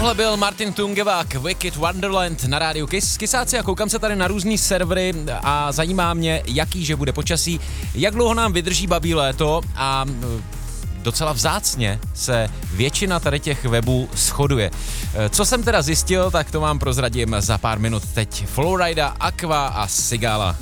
Tohle byl Martin Tungevák, Wicked Wonderland na rádiu Kiss. Kisáci, a koukám se tady na různý servery a zajímá mě, jaký že bude počasí, jak dlouho nám vydrží babí léto a docela vzácně se většina tady těch webů shoduje. Co jsem teda zjistil, tak to vám prozradím za pár minut teď. Flowrida, Aqua a Sigala.